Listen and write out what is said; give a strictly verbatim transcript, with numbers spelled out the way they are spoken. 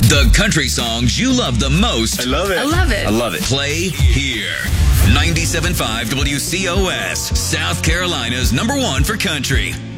The country songs you love the most. I love it. I love it. I love it. Play here. ninety-seven point five W C O S, South Carolina's number one for country.